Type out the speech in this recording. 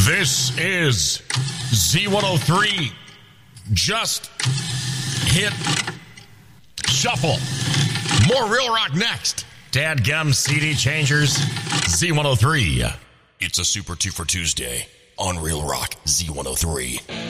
This is Z103. Just hit shuffle. More Real Rock next. Dadgum CD changers. Z103. It's a Super 2 for Tuesday on Real Rock Z103.